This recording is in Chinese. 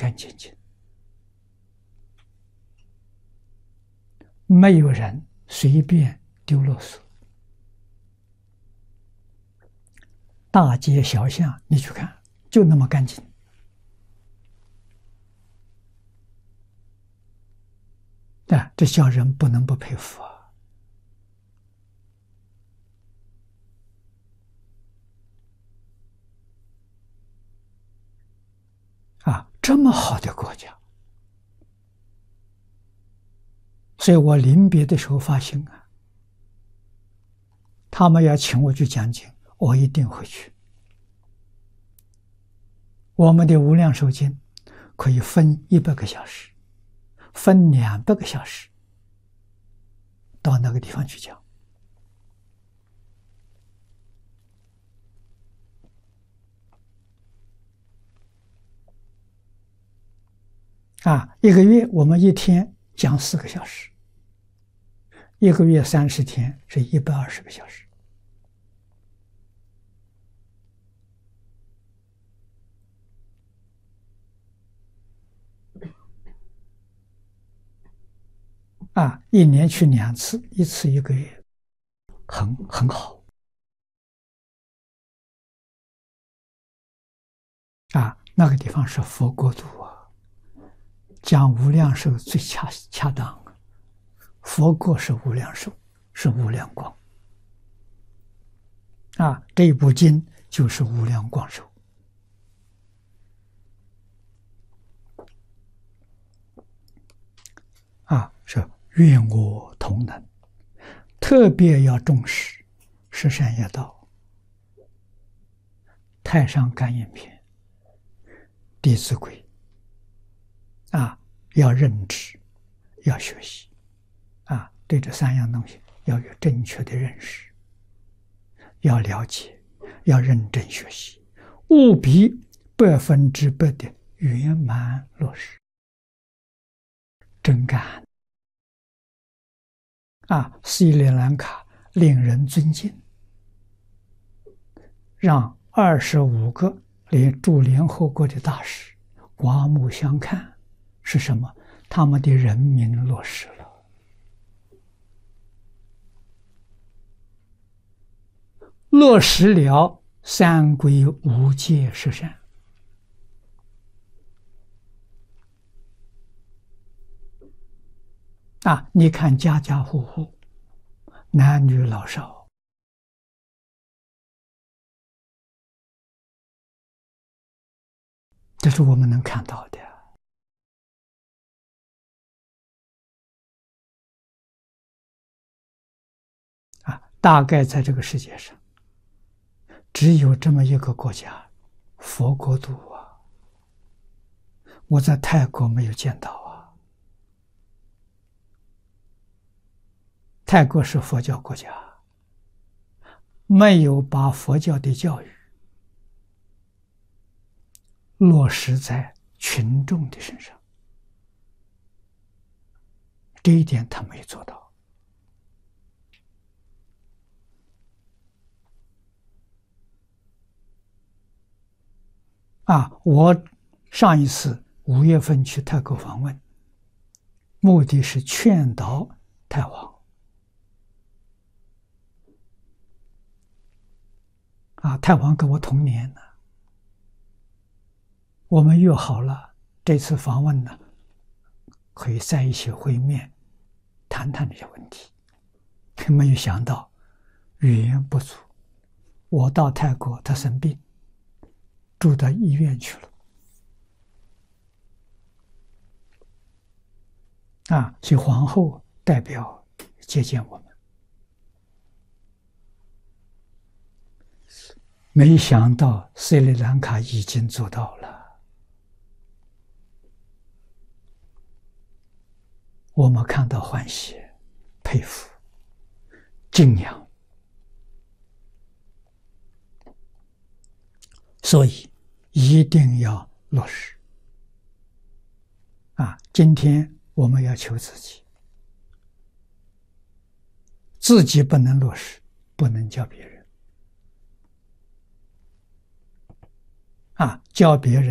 干净净，没有人随便丢垃圾。大街小巷你去看，就那么干净。这叫人不能不佩服这么好的国家。所以我临别的时候发心他们要请我去讲经，我一定会去。我们的无量寿经可以分100个小时，分200个小时到那个地方去讲。1个月我们一天讲4个小时，1个月30天是120个小时。1年去2次，1次1个月，很好。那个地方是佛国土讲无量寿最恰当。佛国是无量寿，是无量光。这部经就是无量光寿。是愿我同能，特别要重视十善业道、太上感应篇、弟子规要认知，要学习对这3样东西要有正确的认识，要了解，要认真学习，务必100%的圆满落实，真干斯里兰卡令人尊敬，让25个连驻联合国的大使刮目相看，是什么？他们的人民落实了，落实了三归五戒十善。你看家家户户，男女老少，这是我们能看到的。大概在这个世界上，只有这么一个国家，佛国土我在泰国没有见到泰国是佛教国家，没有把佛教的教育落实在群众的身上，这一点他没有做到。我上一次5月份去泰国访问，目的是劝导泰皇泰皇跟我同年呢，我们约好了这次访问呢，可以在一起会面，谈谈这些问题。没有想到语言不足，我到泰国，他生病，住到医院去了。所以皇后代表接见我们。没想到斯里兰卡已经做到了，我们看到欢喜、佩服、敬仰，所以一定要落实。今天我们要求自己，自己不能落实，不能教别人。教别人